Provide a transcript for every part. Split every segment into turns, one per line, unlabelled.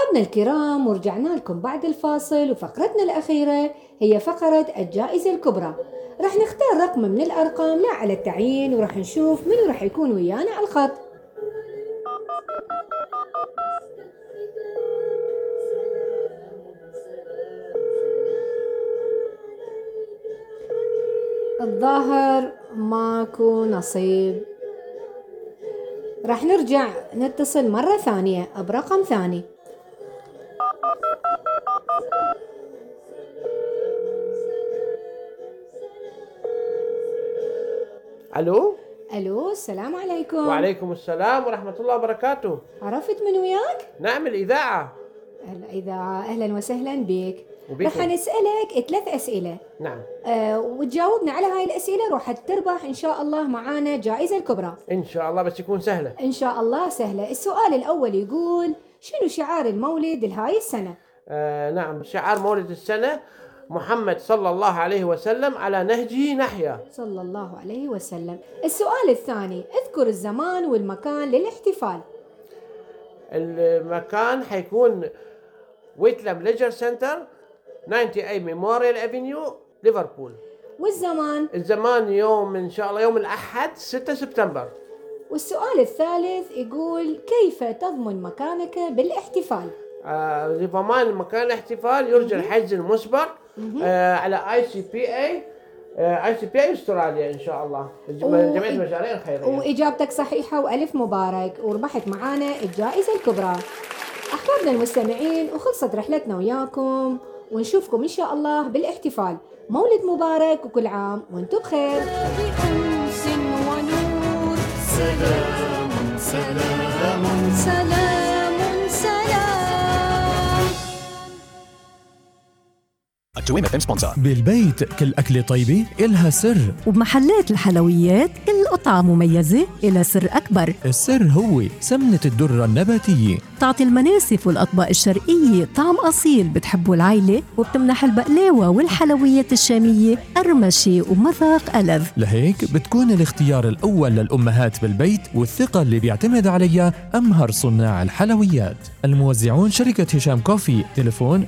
أصحابنا الكرام، ورجعنا لكم بعد الفاصل، وفقرتنا الأخيرة هي فقرة الجائزة الكبرى. رح نختار رقم من الأرقام لا على التعيين، ورح نشوف منو رح يكون ويانا على الخط. الظاهر ماكو نصيب. رح نرجع نتصل مرة ثانية برقم ثاني.
الو.
السلام عليكم.
وعليكم السلام ورحمة الله وبركاته.
عرفت من وياك؟
نعم، الإذاعة.
الإذاعة، أهلا وسهلا بك.
وبكم.
رح نسألك 3 أسئلة.
نعم.
وتجاوبنا على هاي الأسئلة راح تربح إن شاء الله معانا جائزة الكبرى.
إن شاء الله، بس يكون سهلة.
إن شاء الله سهلة. السؤال الأول يقول: شنو شعار المولد لهاي السنة؟
نعم، شعار مولد السنة: محمد صلى الله عليه وسلم على نهجه نحيا.
صلى الله عليه وسلم. السؤال الثاني: اذكر الزمان والمكان للاحتفال.
المكان حيكون ويتلم ليجر سنتر 98 ميموريال افنيو ليفربول.
والزمان؟
الزمان يوم إن شاء الله يوم الأحد 6 سبتمبر.
والسؤال الثالث يقول: كيف تضمن مكانك بالاحتفال؟
لضمان مكان الاحتفال يرجى الحجز المسبق على ICPA استراليا إن شاء الله، جمعية المشاريع الخيرية.
وإجابتك صحيحة وألف مبارك، وربحت معانا الجائزة الكبرى. أحبابنا المستمعين، وخلصت رحلتنا وياكم، ونشوفكم إن شاء الله بالاحتفال. مولد مبارك، وكل عام وانتم بخير.
بأنس ونور، سلام سلام سلام سلام.
التويم FM سبونسر.
بالبيت كل أكلة طيبة إلها سر،
وبمحلات الحلويات كل قطعة مميزة إلها سر أكبر.
السر هو سمنة الدرة النباتية،
تعطي المناسف والأطباق الشرقية طعم أصيل بتحبه العيلة، وبتمنح البقلاوة والحلويات الشامية قرمشة ومذاق ألذ.
لهيك بتكون الاختيار الأول للأمهات بالبيت، والثقة اللي بيعتمد عليها أمهر صناع الحلويات. الموزعون شركة هشام كوفي، تليفون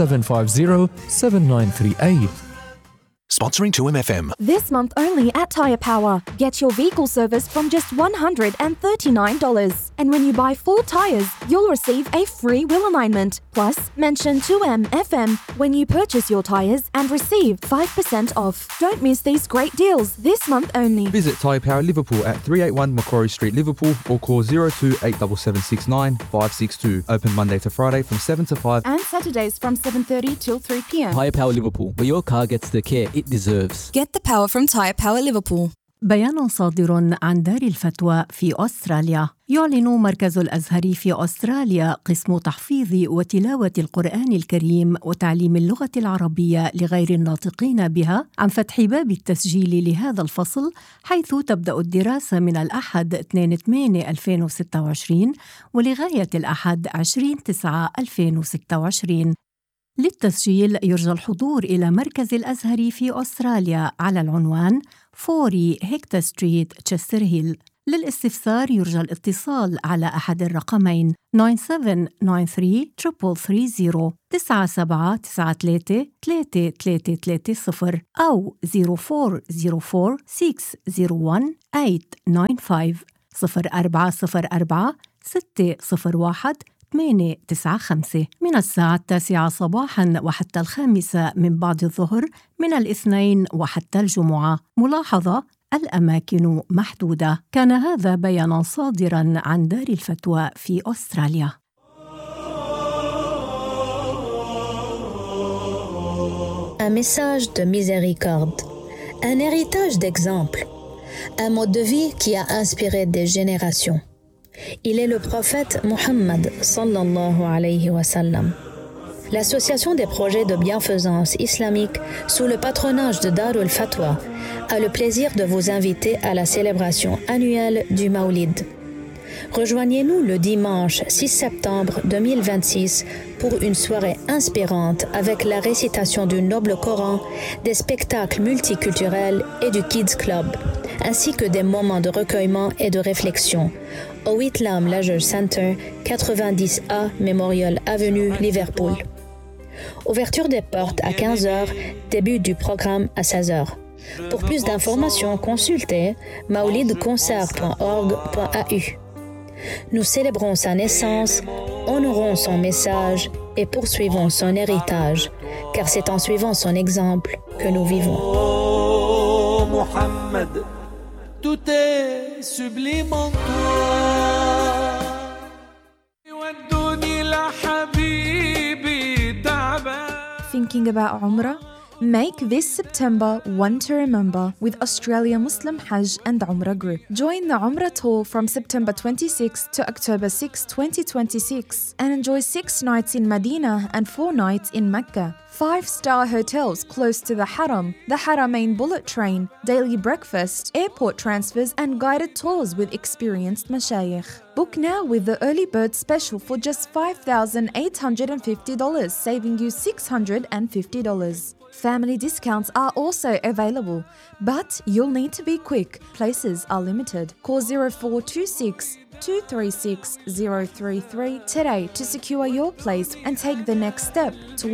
9750-7938.
Sponsoring 2M FM.
This month only at Tyre Power. Get your vehicle service from just $139. And when you buy 4 tyres, you'll receive a free wheel alignment. Plus, mention 2M FM when you purchase your tyres and receive 5% off. Don't miss these great deals this month only.
Visit Tyre Power Liverpool at 381 Macquarie Street, Liverpool, or call 02-87769-562. Open Monday to Friday from 7 to 5.
And Saturdays from 7:30 till 3 p.m.
Tyre Power Liverpool, where your car gets the care it deserves.
Get the power from Tyre Power Liverpool.
بيان صادر عن دار الفتوى في أستراليا. يعلن مركز الأزهري في أستراليا قسم تحفيظ وتلاوة القرآن الكريم وتعليم اللغة العربية لغير الناطقين بها عن فتح باب التسجيل لهذا الفصل، حيث تبدأ الدراسة من الأحد 2/8/2026 ولغاية الأحد 20/9/2026. للتسجيل يرجى الحضور إلى مركز الأزهري في أستراليا على العنوان 40 هيكتا ستريت تشستر هيل. للاستفسار يرجى الاتصال على أحد الرقمين 9793 330 9793 3330 أو 0404 601 895 0404 601 895 من الساعة 9 صباحاً وحتى 5 من بعد الظهر، من الاثنين وحتى الجمعة. ملاحظة: الأماكن محدودة. كان هذا بياناً صادراً عن دار الفتوى في أستراليا.
Un message de miséricorde, un héritage d'exemple, un mode de vie qui a inspiré des générations. Il est le prophète Mohammed sallallahu alayhi wa sallam. L'association des projets de bienfaisance islamique sous le patronage de Darul Fatwa a le plaisir de vous inviter à la célébration annuelle du Maulid. Rejoignez-nous le dimanche 6 septembre 2026 pour une soirée inspirante avec la récitation du noble Coran, des spectacles multiculturels et du Kids Club, ainsi que des moments de recueillement et de réflexion, au Whitlam Leisure Center, 90A Memorial Avenue, Liverpool. Ouverture des portes à 15h, début du programme à 16h. Pour plus d'informations, consultez maulidconcert.org.au. Nous célébrons sa naissance, honorons son message et poursuivons son héritage, car c'est en suivant son exemple que nous vivons.
Oh Mohammed, tout est sublime en toi.
Thinking about Umrah? Make this September one to remember with Australia Muslim Hajj and Umrah Group. Join the Umrah tour from September 26 to October 6, 2026 and enjoy 6 nights in Medina and 4 nights in Mecca. 5-star hotels close to the Haram, the Haramain bullet train, daily breakfast, airport transfers and guided tours with experienced mashayikh. Book now with the early bird special for just $5,850, saving you $650. Family discounts are also available, but you'll need to be quick. Places are limited. Call 0426 236 033 today to secure your place and take the next step towards